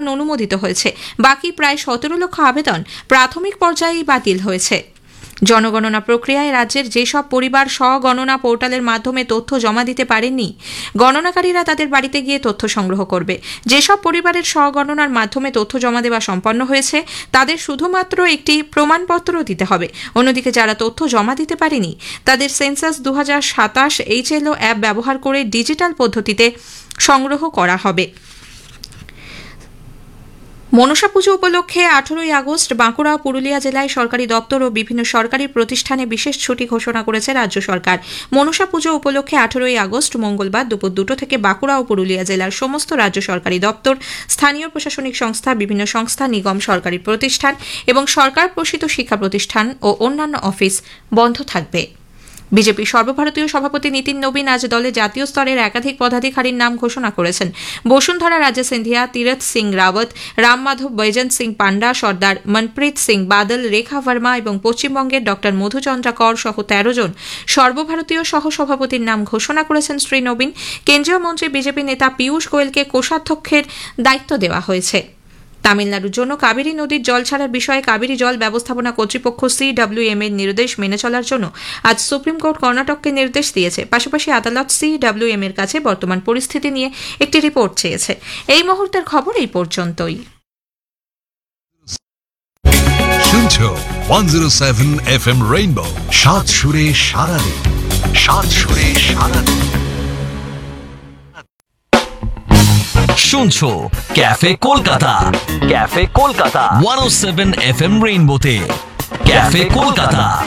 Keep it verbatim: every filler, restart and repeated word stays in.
অনুমোদিত হয়েছে। বাকি প্রায় সতেরো লক্ষ আবেদন প্রাথমিক পর্যায়েই বাতিল হয়েছে। জনগণনা প্রক্রিয়ায় রাজ্যের যেসব পরিবার স্বগণনা পোর্টালের মাধ্যমে তথ্য জমা দিতে পারেননি, গণনাকারীরা তাদের বাড়িতে গিয়ে তথ্য সংগ্রহ করবে। যেসব পরিবারের স্বগণনার মাধ্যমে তথ্য জমা দেওয়া সম্পন্ন হয়েছে তাদের শুধুমাত্র একটি প্রমাণপত্র দিতে হবে। অন্যদিকে যারা তথ্য জমা দিতে পারেনি তাদের সেন্সাস দু হাজার সাতাশ এইচএলও অ্যাপ ব্যবহার করে ডিজিটাল পদ্ধতিতে সংগ্রহ করা হবে। মনসা পুজো উপলক্ষে আঠারোই আগস্ট বাঁকুড়া ও পুরুলিয়া জেলায় সরকারি দপ্তর ও বিভিন্ন সরকারি প্রতিষ্ঠানে বিশেষ ছুটি ঘোষণা করেছে রাজ্য সরকার। মনসা পুজো উপলক্ষে আঠারোই আগস্ট মঙ্গলবার দুপুর দুটো থেকে বাঁকুড়া ও পুরুলিয়া জেলার সমস্ত রাজ্য সরকারি দপ্তর, স্থানীয় প্রশাসনিক সংস্থা, বিভিন্ন সংস্থা, নিগম, সরকারি প্রতিষ্ঠান এবং সরকার প্রসিত শিক্ষা প্রতিষ্ঠান ও অন্যান্য অফিস বন্ধ থাকবে। বিজেপি সর্বভারতীয় সভাপতি নীতিন নবীন আজ দলের জাতীয় স্তরের একাধিক পদাধিকারীর নাম ঘোষণা করেছেন। বসুন্ধরা রাজে সিন্ধিয়া, তীরথ সিং রাওয়াত, রাম মাধব, বৈজয়ন্ত সিং পান্ডা, সর্দার মনপ্রীত সিং বাদল, রেখা ভার্মা এবং পশ্চিমবঙ্গের ডক্টর মধুচন্দ্রা কর সহ তেরো জন সর্বভারতীয় সহসভাপতির নাম ঘোষণা করেছেন শ্রী নবীন। কেন্দ্রীয় মন্ত্রী বিজেপি নেতা পীয়ূষ গোয়েলকে কোষাধ্যক্ষের দায়িত্ব দেওয়া হয়েছে। তামিলনাড়ুর জন্য কাবেরী নদীর জল ছাড়ার বিষয়ে কাবেরী জল ব্যবস্থাপনা কর্তৃপক্ষ সিডব্লিউএম এর নির্দেশ মেনে চলার জন্য আজ সুপ্রিম কোর্ট কর্ণাটককে নির্দেশ দিয়েছে। পাশাপাশি আদালত সিডব্লিউএম এর কাছে বর্তমান পরিস্থিতি নিয়ে একটি রিপোর্ট চেয়েছে। এই মুহূর্তের খবর এই পর্যন্তই। শুনছো একশো সাত এফএম রেইনবো, সাত সুরে সারাদিন, সাত সুরে সারাদিন। শুনছো ক্যাফে কলকাতা, ক্যাফে কলকাতা একশো সাত এফএম রেইনবোতে, ক্যাফে কলকাতা।